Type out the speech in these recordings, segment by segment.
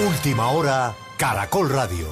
Última hora, Caracol Radio.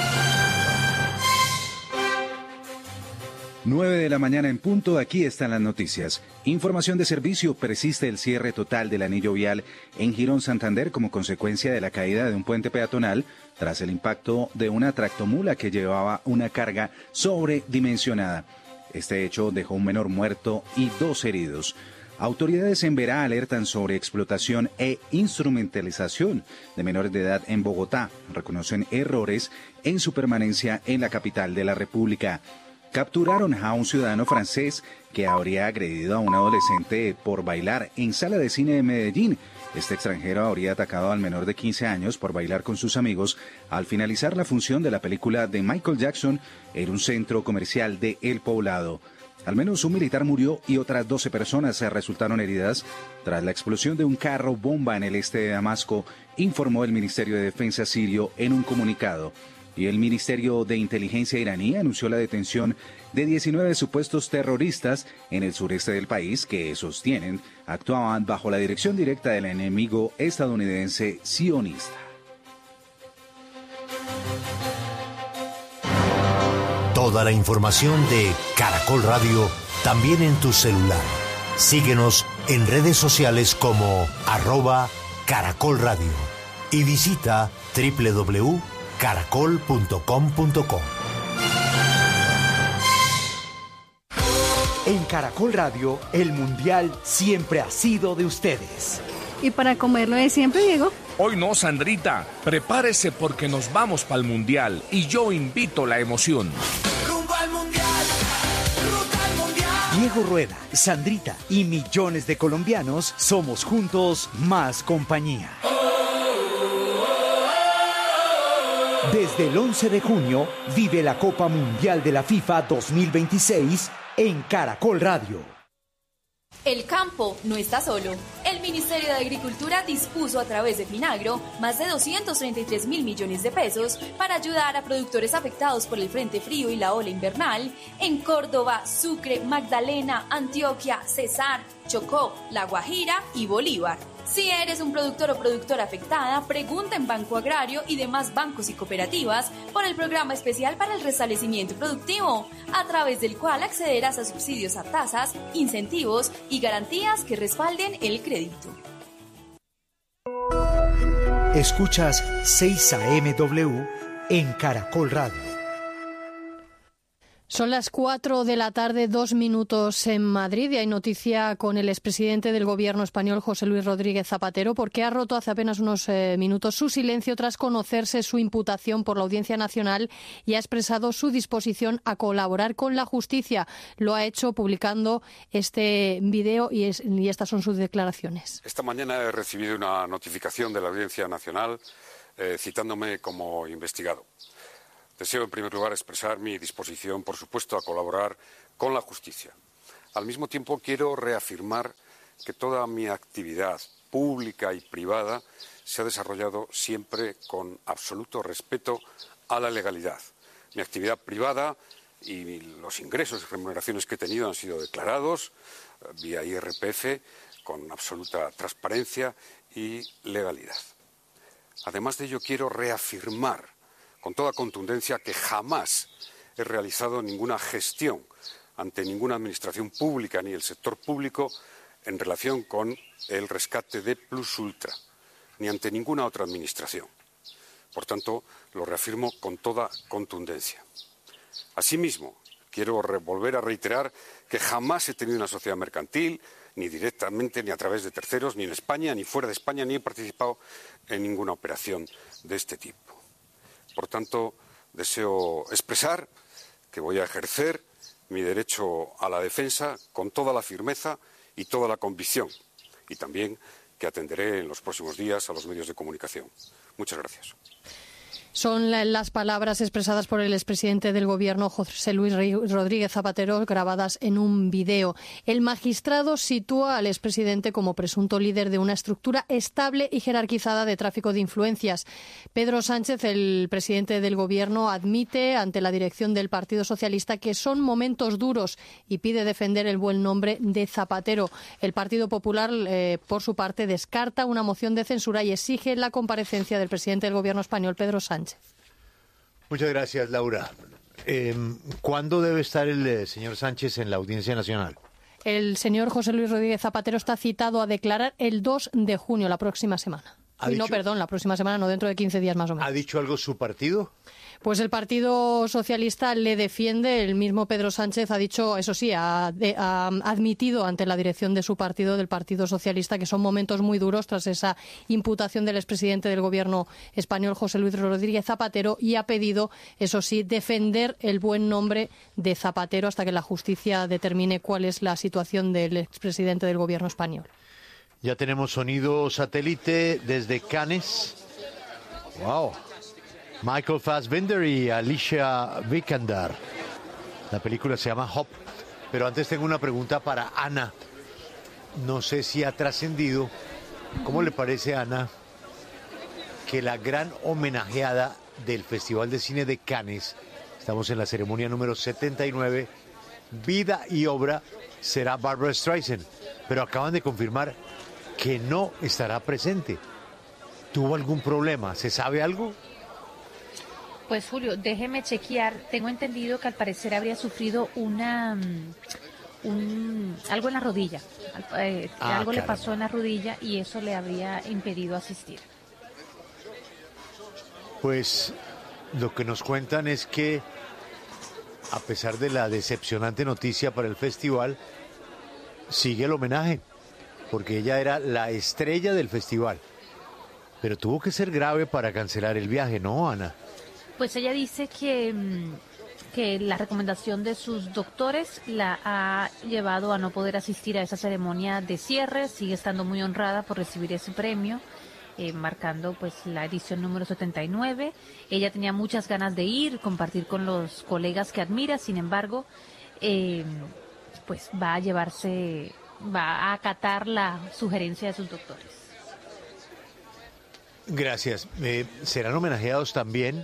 9 de la mañana en punto, aquí están las noticias. Información de servicio: persiste el cierre total del anillo vial en Girón Santander como consecuencia de la caída de un puente peatonal tras el impacto de una tractomula que llevaba una carga sobredimensionada. Este hecho dejó un menor muerto y 2 heridos. Autoridades en Verá alertan sobre explotación e instrumentalización de menores de edad en Bogotá. Reconocen errores en su permanencia en la capital de la República. Capturaron a un ciudadano francés que habría agredido a un adolescente por bailar en sala de cine de Medellín. Este extranjero habría atacado al menor de 15 años por bailar con sus amigos al finalizar la función de la película de Michael Jackson en un centro comercial de El Poblado. Al menos un militar murió y otras 12 personas resultaron heridas tras la explosión de un carro bomba en el este de Damasco, informó el Ministerio de Defensa sirio en un comunicado. Y el Ministerio de Inteligencia iraní anunció la detención de 19 supuestos terroristas en el sureste del país que sostienen actuaban bajo la dirección directa del enemigo estadounidense sionista. Toda la información de Caracol Radio también en tu celular. Síguenos en redes sociales como @Caracol Radio y visita www.caracol.com.co. En Caracol Radio, el Mundial siempre ha sido de ustedes. ¿Y para comerlo de siempre, Diego? Hoy no, Sandrita. Prepárese porque nos vamos para el Mundial y yo invito la emoción. Rumbo al Mundial, ruta al Mundial. Diego Rueda, Sandrita y millones de colombianos somos juntos más compañía. Desde el 11 de junio, vive la Copa Mundial de la FIFA 2026 en Caracol Radio. El campo no está solo. El Ministerio de Agricultura dispuso a través de Finagro más de 233.000 millones de pesos para ayudar a productores afectados por el frente frío y la ola invernal en Córdoba, Sucre, Magdalena, Antioquia, Cesar, Chocó, La Guajira y Bolívar. Si eres un productor o productora afectada, pregunta en Banco Agrario y demás bancos y cooperativas por el programa especial para el restablecimiento productivo, a través del cual accederás a subsidios a tasas, incentivos y garantías que respalden el crédito. Escuchas 6 AM en Caracol Radio. Son las 4 de la tarde, 2 minutos en Madrid, y hay noticia con el expresidente del gobierno español, José Luis Rodríguez Zapatero, porque ha roto hace apenas unos minutos su silencio tras conocerse su imputación por la Audiencia Nacional y ha expresado su disposición a colaborar con la justicia. Lo ha hecho publicando este video y estas son sus declaraciones. Esta mañana he recibido una notificación de la Audiencia Nacional citándome como investigado. Deseo, en primer lugar, expresar mi disposición, por supuesto, a colaborar con la justicia. Al mismo tiempo, quiero reafirmar que toda mi actividad pública y privada se ha desarrollado siempre con absoluto respeto a la legalidad. Mi actividad privada y los ingresos y remuneraciones que he tenido han sido declarados vía IRPF con absoluta transparencia y legalidad. Además de ello, quiero reafirmar con toda contundencia que jamás he realizado ninguna gestión ante ninguna administración pública ni el sector público en relación con el rescate de Plus Ultra, ni ante ninguna otra administración. Por tanto, lo reafirmo con toda contundencia. Asimismo, quiero volver a reiterar que jamás he tenido una sociedad mercantil, ni directamente, ni a través de terceros, ni en España, ni fuera de España, ni he participado en ninguna operación de este tipo. Por tanto, deseo expresar que voy a ejercer mi derecho a la defensa con toda la firmeza y toda la convicción, y también que atenderé en los próximos días a los medios de comunicación. Muchas gracias. Son las palabras expresadas por el expresidente del Gobierno, José Luis Rodríguez Zapatero, grabadas en un video. El magistrado sitúa al expresidente como presunto líder de una estructura estable y jerarquizada de tráfico de influencias. Pedro Sánchez, el presidente del Gobierno, admite ante la dirección del Partido Socialista que son momentos duros y pide defender el buen nombre de Zapatero. El Partido Popular, por su parte, descarta una moción de censura y exige la comparecencia del presidente del Gobierno español, Pedro Sánchez. Muchas gracias, Laura. ¿Cuándo debe estar el señor Sánchez en la Audiencia Nacional? El señor José Luis Rodríguez Zapatero está citado a declarar el 2 de junio, la próxima semana. La próxima semana, no, dentro de 15 días más o menos. ¿Ha dicho algo su partido? Pues el Partido Socialista le defiende. El mismo Pedro Sánchez ha dicho, eso sí, ha admitido ante la dirección de su partido, del Partido Socialista, que son momentos muy duros tras esa imputación del expresidente del Gobierno español, José Luis Rodríguez Zapatero, y ha pedido, eso sí, defender el buen nombre de Zapatero hasta que la justicia determine cuál es la situación del expresidente del Gobierno español. Ya tenemos sonido satélite desde Cannes. ¡Wow! Michael Fassbender y Alicia Vikander. La película se llama Hop. Pero antes tengo una pregunta para Ana. No sé si ha trascendido. ¿Cómo le parece, Ana, que la gran homenajeada del Festival de Cine de Cannes, estamos en la ceremonia número 79, vida y obra, será Barbra Streisand? Pero acaban de confirmar que no estará presente. ¿Tuvo algún problema? ¿Se sabe algo? Pues Julio, déjeme chequear. Tengo entendido que al parecer habría sufrido algo en la rodilla. Algo le pasó en la rodilla y eso le habría impedido asistir. Pues lo que nos cuentan es que, a pesar de la decepcionante noticia para el festival, sigue el homenaje, porque ella era la estrella del festival. Pero tuvo que ser grave para cancelar el viaje, ¿no, Ana? Pues ella dice que la recomendación de sus doctores la ha llevado a no poder asistir a esa ceremonia de cierre. Sigue estando muy honrada por recibir ese premio, marcando pues la edición número 79. Ella tenía muchas ganas de ir, compartir con los colegas que admira. Sin embargo, pues va a acatar la sugerencia de sus doctores. Gracias. Serán homenajeados también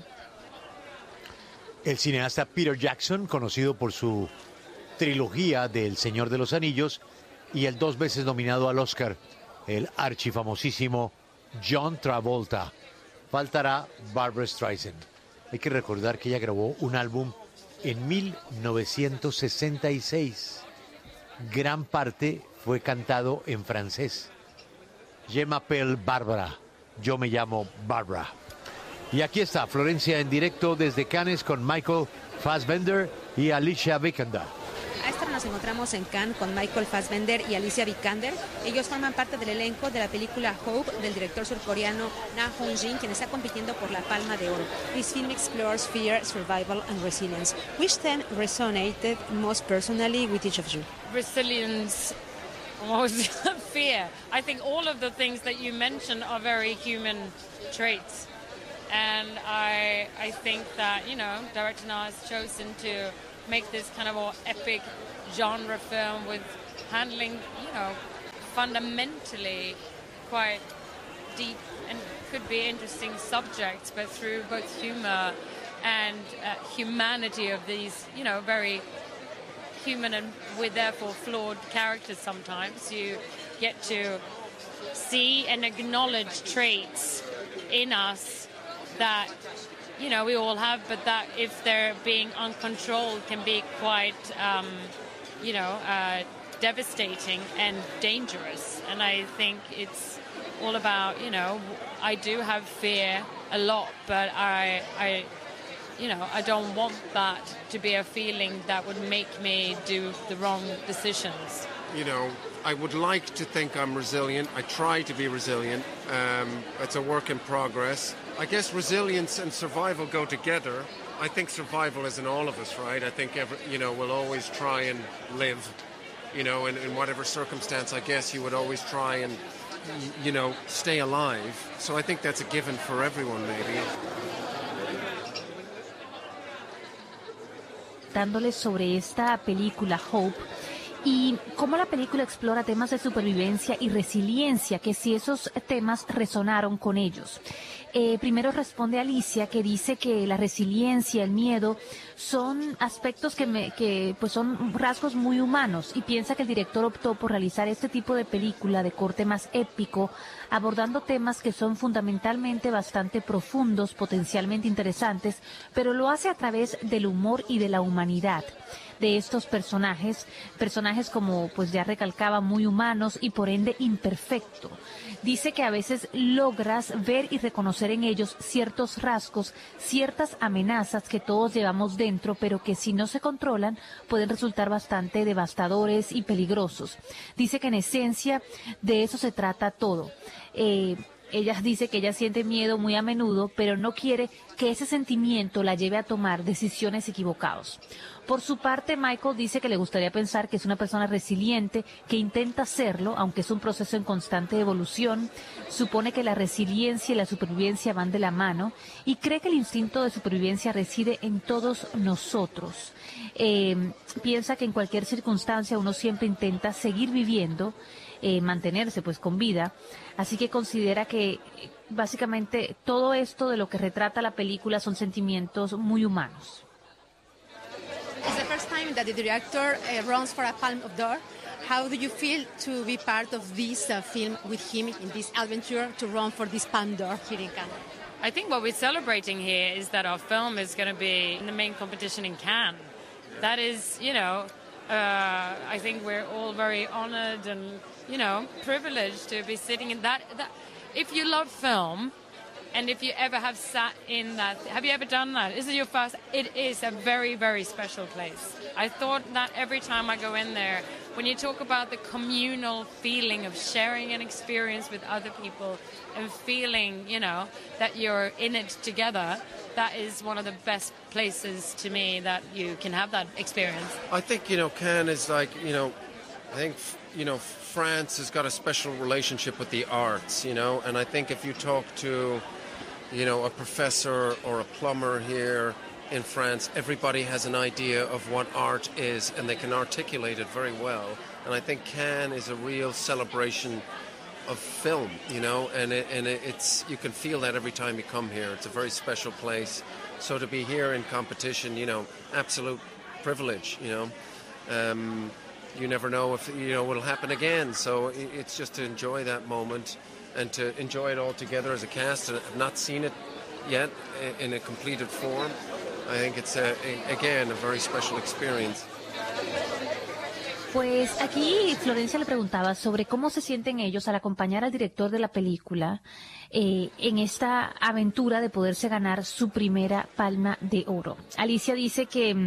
el cineasta Peter Jackson, conocido por su trilogía del Señor de los Anillos, y el 2 veces nominado al Oscar, el archifamosísimo John Travolta. Faltará Barbra Streisand. Hay que recordar que ella grabó un álbum en 1966. Gran parte fue cantado en francés. Je m'appelle Barbara. Yo me llamo Barbara. Y aquí está Florencia en directo desde Cannes con Michael Fassbender y Alicia Vikander. A esta hora nos encontramos en Cannes con Michael Fassbender y Alicia Vikander. Ellos forman parte del elenco de la película Hope del director surcoreano Na Hong-jin, quien está compitiendo por la Palma de Oro. This film explores fear, survival and resilience. Which theme resonated most personally with each of you? Resilience. Fear. I think all of the things that you mentioned are very human traits. And I think that, Director Na has chosen to make this kind of more epic genre film with handling, fundamentally quite deep and could be interesting subjects, but through both humor and humanity of these, very human and with therefore flawed characters sometimes. You get to see and acknowledge traits in us that, we all have, but that if they're being uncontrolled can be quite, devastating and dangerous. And I think it's all about, I do have fear a lot, but I don't want that to be a feeling that would make me do the wrong decisions. I would like to think I'm resilient. I try to be resilient. It's a work in progress. I guess resilience and survival go together. I think survival is in all of us, right? I think, we'll always try and live, in whatever circumstance. I guess you would always try and, stay alive. So I think that's a given for everyone, maybe. preguntándoles sobre esta película Hope y cómo la película explora temas de supervivencia y resiliencia, que si esos temas resonaron con ellos. Primero responde Alicia, que dice que la resiliencia, el miedo, son aspectos que pues son rasgos muy humanos, y piensa que el director optó por realizar este tipo de película de corte más épico, abordando temas que son fundamentalmente bastante profundos, potencialmente interesantes, pero lo hace a través del humor y de la humanidad de estos personajes como pues ya recalcaba, muy humanos y por ende imperfecto. Dice que a veces logras ver y reconocer en ellos ciertos rasgos, ciertas amenazas que todos llevamos dentro, pero que si no se controlan pueden resultar bastante devastadores y peligrosos. Dice que en esencia de eso se trata todo. Ella dice que ella siente miedo muy a menudo, pero no quiere que ese sentimiento la lleve a tomar decisiones equivocadas. Por su parte, Michael dice que le gustaría pensar que es una persona resiliente, que intenta serlo, aunque es un proceso en constante evolución. Supone que la resiliencia y la supervivencia van de la mano y cree que el instinto de supervivencia reside en todos nosotros. Piensa que en cualquier circunstancia uno siempre intenta seguir viviendo, mantenerse pues con vida, así que considera que básicamente todo esto de lo que retrata la película son sentimientos muy humanos. It's the first time that the director runs for a Palme d'Or. How do you feel to be part of this film with him in this adventure to run for this Palme d'Or here in Cannes? I think what we're celebrating here is that our film is going to be in the main competition in Cannes. That is, I think we're all very honored and, privileged to be sitting in that. If you love film, and if you ever have sat in that, have you ever done that? Is it your first? It is a very, very special place. I thought that every time I go in there, when you talk about the communal feeling of sharing an experience with other people and feeling, that you're in it together, that is one of the best places to me that you can have that experience. I think, Cannes is like, France has got a special relationship with the arts, and I think if you talk to, a professor or a plumber here in France, everybody has an idea of what art is and they can articulate it very well. And I think Cannes is a real celebration of film, and it's you can feel that every time you come here. It's a very special place. So to be here in competition, absolute privilege, You never know if, what'll happen again. So it's just to enjoy that moment and to enjoy it all together as a cast. And I've not seen it yet in a completed form. I think it's, again, a very special experience. Pues aquí Florencia le preguntaba sobre cómo se sienten ellos al acompañar al director de la película en esta aventura de poderse ganar su primera Palma de Oro. Alicia dice que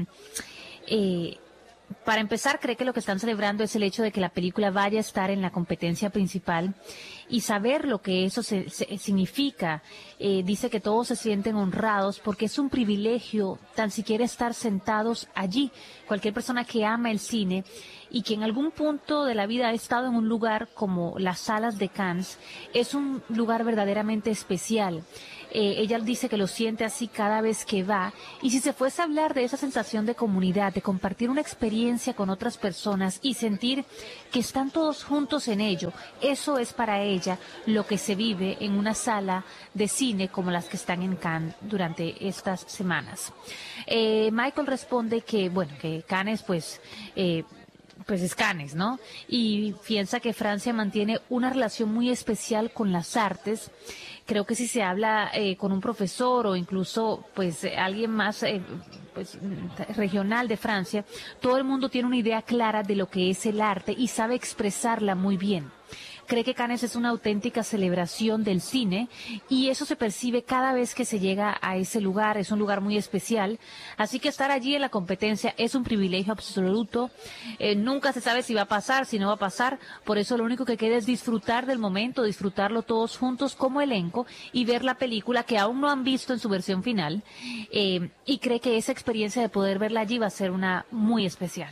para empezar, cree que lo que están celebrando es el hecho de que la película vaya a estar en la competencia principal y saber lo que eso significa. Dice que todos se sienten honrados porque es un privilegio tan siquiera estar sentados allí. Cualquier persona que ama el cine y que en algún punto de la vida ha estado en un lugar como las salas de Cannes, es un lugar verdaderamente especial. Ella dice que lo siente así cada vez que va, y si se fuese a hablar de esa sensación de comunidad, de compartir una experiencia con otras personas y sentir que están todos juntos en ello, eso es para ella lo que se vive en una sala de cine como las que están en Cannes durante estas semanas. Michael responde que, que Cannes pues es Cannes, ¿no? Y piensa que Francia mantiene una relación muy especial con las artes. Creo que si se habla con un profesor o incluso pues alguien más regional de Francia, todo el mundo tiene una idea clara de lo que es el arte y sabe expresarla muy bien. Cree que Cannes es una auténtica celebración del cine y eso se percibe cada vez que se llega a ese lugar. Es un lugar muy especial, así que estar allí en la competencia es un privilegio absoluto. Nunca se sabe si va a pasar, si no va a pasar, por eso lo único que queda es disfrutar del momento, disfrutarlo todos juntos como elenco y ver la película que aún no han visto en su versión final, y cree que esa experiencia de poder verla allí va a ser una muy especial.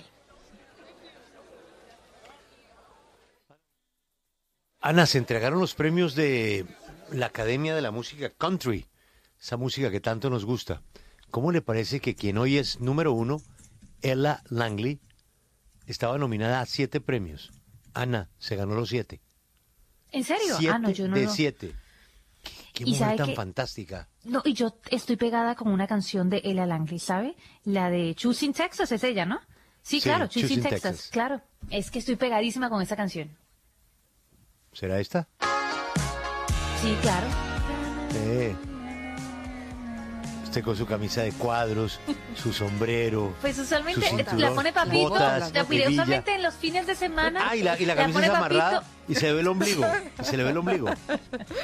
Ana, se entregaron los premios de la Academia de la Música Country, esa música que tanto nos gusta. ¿Cómo le parece que quien hoy es número 1 Ella Langley estaba nominada a 7 premios. Ana se ganó los 7. ¿En serio? 7 no, yo no. de 7. Qué mujer tan que, fantástica. No, y yo estoy pegada con una canción de Ella Langley, ¿sabe? La de Choosing Texas es ella, ¿no? Sí, claro, Choosing Texas, claro. Es que estoy pegadísima con esa canción. ¿Será esta? Sí, claro. Usted con su camisa de cuadros, su sombrero. Pues usualmente su la pone Papito, botas, la pide usualmente en los fines de semana. Y la camisa es amarrada y se ve el ombligo. Y se le ve el ombligo.